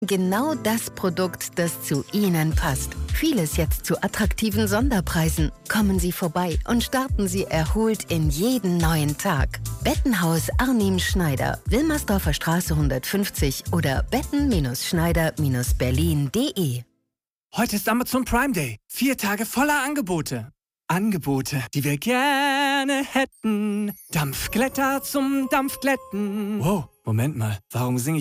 Genau das Produkt, das zu Ihnen passt. Vieles jetzt zu attraktiven Sonderpreisen. Kommen Sie vorbei und starten Sie erholt in jeden neuen Tag. Bettenhaus Arnim Schneider, Wilmersdorfer Straße 150 oder betten-schneider-berlin.de. Heute ist Amazon Prime Day. 4 Tage voller Angebote. Angebote, die wir gerne hätten. Dampfglätter zum Dampfglätten. Wow, Moment mal. Warum singe ich